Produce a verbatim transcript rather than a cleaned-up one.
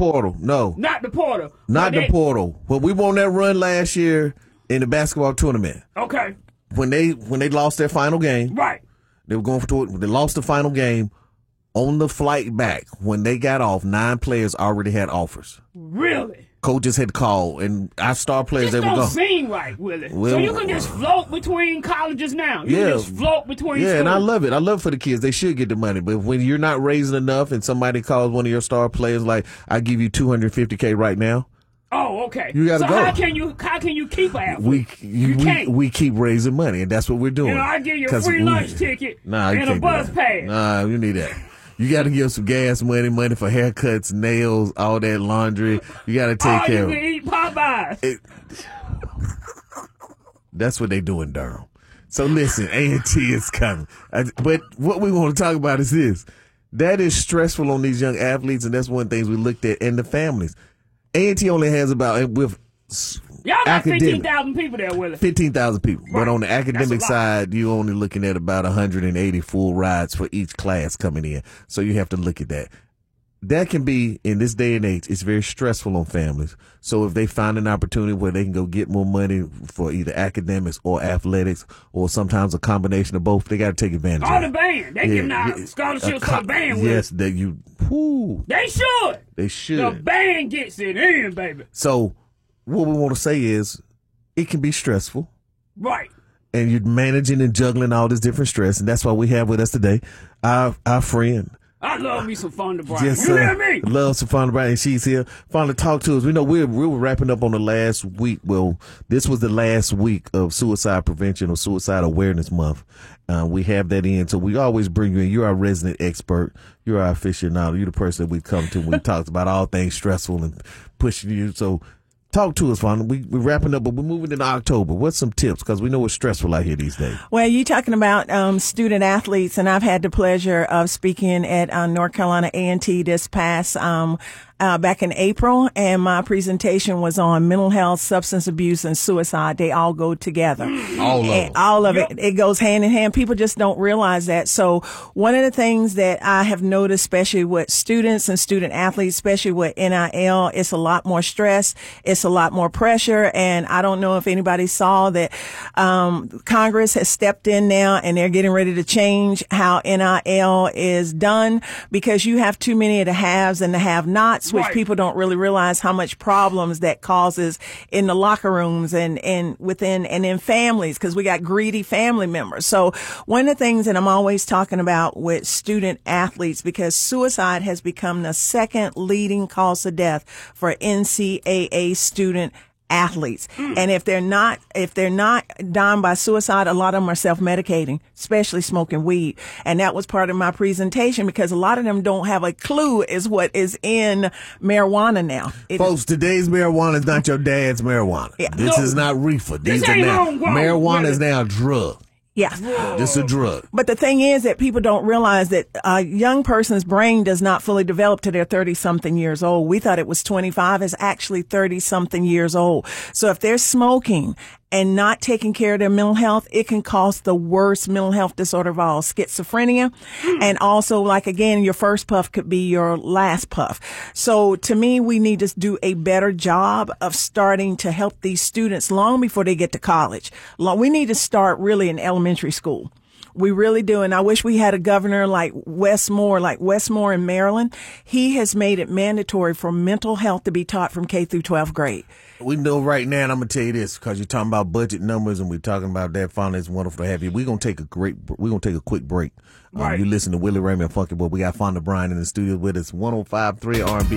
portal. No. Not the portal. Not But the they- portal. But we won that run last year in the basketball tournament. Okay. When they when they lost their final game, Right. they were going for they lost the final game. On the flight back, when they got off, nine players already had offers. Really? Coaches had called, and our star players This they were don't going. seem right, Willie. Well, so you can just float between colleges now. You Yeah. can just float between Yeah, schools. and I love it. I love it for the kids. They should get the money. But when you're not raising enough and somebody calls one of your star players like, I give you two hundred fifty K right now. Oh, okay. You gotta so go. how can you how can you keep an athlete? We you, you we, can't. we keep raising money, and that's what we're doing. You know, I give you a 'Cause free we- lunch ticket Nah, you and a can't do bus that. pass. Nah, you need that. You got to give some gas money, money for haircuts, nails, all that laundry. You got to take oh, care you of can it. eat Popeyes. It- That's what they do in Durham. So listen, A and T is coming. I- But what we want to talk about is this. That is stressful on these young athletes, and that's one of the things we looked at, and the families. A and T only has about, and with Y'all got academic- fifteen thousand people there, Willie. fifteen thousand people. Right. But on the That's academic a lot. side, you're only looking at about one hundred eighty full rides for each class coming in. So you have to look at that. That can be, in this day and age, it's very stressful on families. So if they find an opportunity where they can go get more money for either academics or athletics, or sometimes a combination of both, they got to take advantage All of the it. band. They Yeah, giving out yeah. scholarships A for co- the band, Willie. Yes, that you, whoo, They should. they The should. band gets it in, baby. So what we want to say is, it can be stressful. Right. And you're managing and juggling all this different stress, and that's why we have with us today our our friend. I love me some Fonda Bryant. Yes, you sir. hear me? Love some Fonda Bryant. She's here. Fonda, talk to us. We know we're we were wrapping up on the last week. Well, this was the last week of Suicide Prevention or Suicide Awareness Month. Uh, we have that in, so we always bring you in. You're our resident expert. You're our aficionado. You're the person that we come to when we talk about all things stressful and pushing you. So talk to us, Fonda. We, we're wrapping up, but we're moving into October. What's some tips? Because we know it's stressful out here these days. Well, you're talking about um, student athletes, and I've had the pleasure of speaking at uh, North Carolina A and T this past um, uh, back in April, and my presentation was on mental health, substance abuse, and suicide. They all go together. All of And them. all of it. It goes hand in hand. People just don't realize that. So one of the things that I have noticed, especially with students and student athletes, especially with N I L, it's a lot more stress. It's a lot more pressure. And I don't know if anybody saw that um, Congress has stepped in now and they're getting ready to change how N I L is done, because you have too many of the haves and the have-nots, which Right. people don't really realize how much problems that causes in the locker rooms and, and within and in families, because we got greedy family members. So one of the things that I'm always talking about with student athletes, because suicide has become the second leading cause of death for N C double A student athletes. And if they're not, if they're not dying by suicide, a lot of them are self-medicating, especially smoking weed. And that was part of my presentation, because a lot of them don't have a clue is what is in marijuana now. It- Folks, today's marijuana is not your dad's marijuana. Yeah. This No. is not reefer. These are ain't now homegrown, marijuana really. is now a drug. yeah. Just a drug. But the thing is that people don't realize that a young person's brain does not fully develop till they're thirty something years old. We thought it was twenty-five. It's actually thirty something years old. So if they're smoking and not taking care of their mental health, it can cause the worst mental health disorder of all, schizophrenia. And also, like, again, your first puff could be your last puff. So to me, we need to do a better job of starting to help these students long before they get to college. Lo- We need to start really in elementary school. We really do. And I wish we had a governor like Wes Moore, like Wes Moore in Maryland. He has made it mandatory for mental health to be taught from K through twelfth grade. We know right now, and I'm going to tell you this, because you're talking about budget numbers and we're talking about that. Finally, it's wonderful to have you. We're going to take a great, we're going to take a quick break. Um, Right. you listen to Willie Raymond Funky Boy. We got Fonda Bryant in the studio with us, one oh five point three R and B.